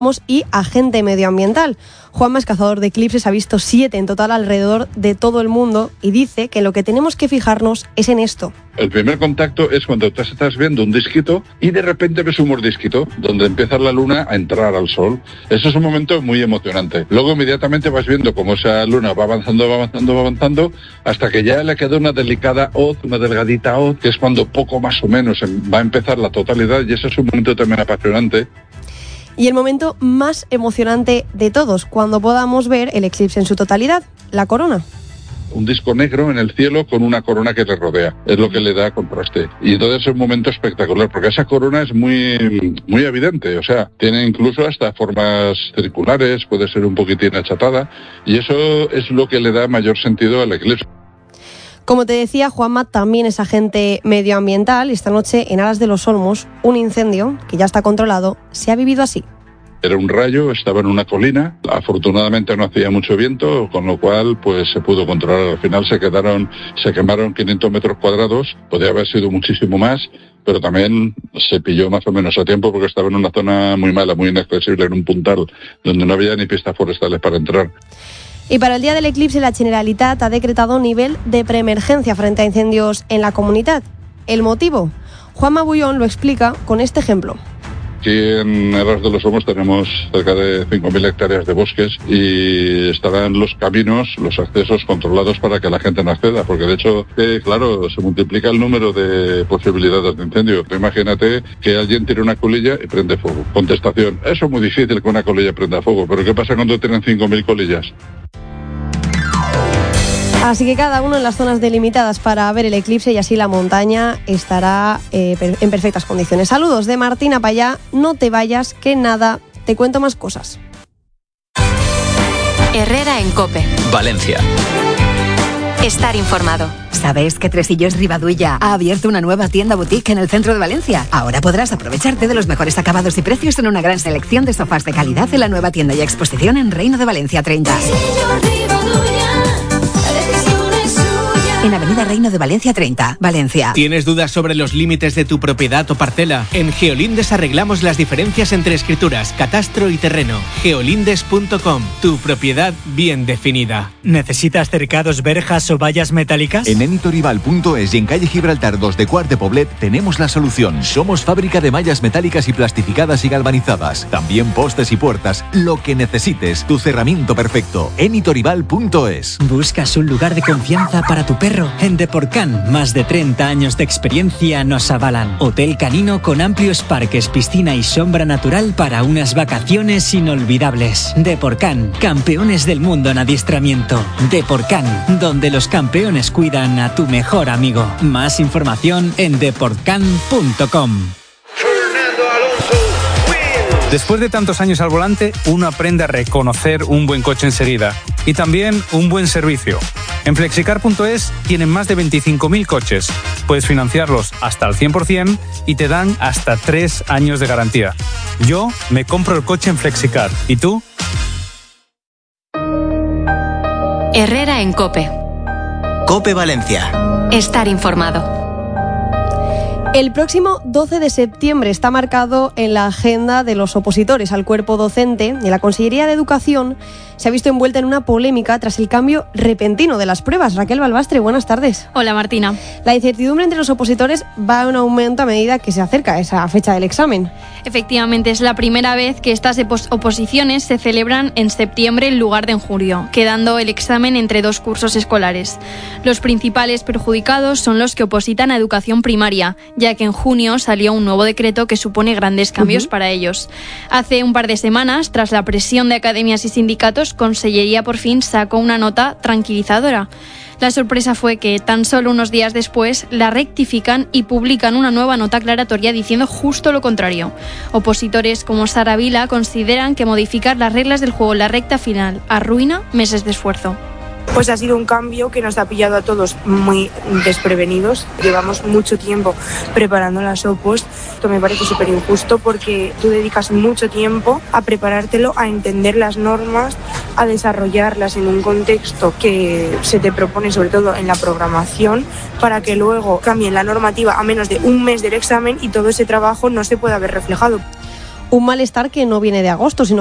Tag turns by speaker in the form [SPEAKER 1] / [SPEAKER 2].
[SPEAKER 1] y agente medioambiental. Juanma es cazador de eclipses, ha visto 7 en total alrededor de todo el mundo y dice que lo que tenemos que fijarnos es en esto.
[SPEAKER 2] El primer contacto es cuando tú estás viendo un disquito y de repente ves un mordisquito donde empieza la luna a entrar al sol. Eso es un momento muy emocionante. Luego inmediatamente vas viendo cómo esa luna va avanzando hasta que ya le queda una delicada hoz, una delgadita hoz, que es cuando poco más o menos va a empezar la totalidad, y eso es un momento también apasionante.
[SPEAKER 1] Y el momento más emocionante de todos, cuando podamos ver el eclipse en su totalidad, la corona.
[SPEAKER 2] Un disco negro en el cielo con una corona que le rodea, es lo que le da contraste. Y entonces es un momento espectacular, porque esa corona es muy evidente, o sea, tiene incluso hasta formas circulares, puede ser un poquitín achatada, y eso es lo que le da mayor sentido al eclipse.
[SPEAKER 1] Como te decía, Juanma también es agente medioambiental y esta noche en Aras de los Olmos, un incendio que ya está controlado, se ha vivido así.
[SPEAKER 2] Era un rayo, estaba en una colina, afortunadamente no hacía mucho viento, con lo cual pues se pudo controlar. Al final se quemaron 500 metros cuadrados, podría haber sido muchísimo más, pero también se pilló más o menos a tiempo porque estaba en una zona muy mala, muy inaccesible, en un puntal donde no había ni pistas forestales para entrar.
[SPEAKER 1] Y para el día del eclipse, la Generalitat ha decretado nivel de preemergencia frente a incendios en la comunidad. ¿El motivo? Juanma Bullón lo explica con este ejemplo.
[SPEAKER 2] Aquí en Aras de los Olmos tenemos cerca de 5.000 hectáreas de bosques y estarán los caminos, los accesos controlados para que la gente no acceda, porque de hecho, claro, se multiplica el número de posibilidades de incendio. Imagínate que alguien tire una colilla y prende fuego. Contestación, eso es muy difícil que una colilla prenda fuego, pero ¿qué pasa cuando tienen 5.000 colillas?
[SPEAKER 1] Así que cada uno en las zonas delimitadas para ver el eclipse y así la montaña estará en perfectas condiciones. Saludos de Martina Payá, no te vayas, que nada, te cuento más cosas.
[SPEAKER 3] Herrera en COPE.
[SPEAKER 4] Valencia.
[SPEAKER 3] Estar informado.
[SPEAKER 5] ¿Sabes que Tresillos Rivadulla ha abierto una nueva tienda boutique en el centro de Valencia? Ahora podrás aprovecharte de los mejores acabados y precios en una gran selección de sofás de calidad en la nueva tienda y exposición en Reino de Valencia 30. En Avenida Reino de Valencia 30, Valencia.
[SPEAKER 6] ¿Tienes dudas sobre los límites de tu propiedad o parcela? En Geolindes arreglamos las diferencias entre escrituras, catastro y terreno. Geolindes.com, tu propiedad bien definida.
[SPEAKER 7] ¿Necesitas cercados, verjas o vallas metálicas?
[SPEAKER 8] En Enitorival.es y en calle Gibraltar 2 de Quart de Poblet tenemos la solución. Somos fábrica de mallas metálicas y plastificadas y galvanizadas. También postes y puertas. Lo que necesites, tu cerramiento perfecto. Enitorival.es.
[SPEAKER 7] ¿Buscas un lugar de confianza para tu perro? En Deporcan, más de 30 años de experiencia nos avalan. Hotel canino con amplios parques, piscina y sombra natural para unas vacaciones inolvidables. Deporcan, campeones del mundo en adiestramiento. Deporcan, donde los campeones cuidan a tu mejor amigo. Más información en deporcan.com.
[SPEAKER 9] Después de tantos años al volante, uno aprende a reconocer un buen coche enseguida y también un buen servicio. En Flexicar.es tienen más de 25.000 coches. Puedes financiarlos hasta el 100% y te dan hasta 3 años de garantía. Yo me compro el coche en Flexicar. ¿Y tú?
[SPEAKER 3] Herrera en COPE.
[SPEAKER 4] COPE Valencia.
[SPEAKER 3] Estar informado.
[SPEAKER 1] El próximo 12 de septiembre está marcado en la agenda de los opositores al cuerpo docente y la Consellería de Educación se ha visto envuelta en una polémica tras el cambio repentino de las pruebas. Raquel Balbastre, buenas tardes.
[SPEAKER 10] Hola, Martina.
[SPEAKER 1] La incertidumbre entre los opositores va en aumento a medida que se acerca esa fecha del examen.
[SPEAKER 10] Efectivamente, es la primera vez que estas oposiciones se celebran en septiembre en lugar de en julio, quedando el examen entre 2 cursos escolares. Los principales perjudicados son los que opositan a educación primaria, ya que en junio salió un nuevo decreto que supone grandes cambios para ellos. Hace un par de semanas, tras la presión de academias y sindicatos, Consellería por fin sacó una nota tranquilizadora. La sorpresa fue que tan solo unos días después la rectifican y publican una nueva nota aclaratoria diciendo justo lo contrario. Opositores como Sara Vila consideran que modificar las reglas del juego en la recta final arruina meses de esfuerzo.
[SPEAKER 11] Pues ha sido un cambio que nos ha pillado a todos muy desprevenidos. Llevamos mucho tiempo preparando las opos. Esto me parece súper injusto porque tú dedicas mucho tiempo a preparártelo, a entender las normas, a desarrollarlas en un contexto que se te propone, sobre todo en la programación, para que luego cambien la normativa a menos de un mes del examen y todo ese trabajo no se pueda ver reflejado.
[SPEAKER 1] Un malestar que no viene de agosto, sino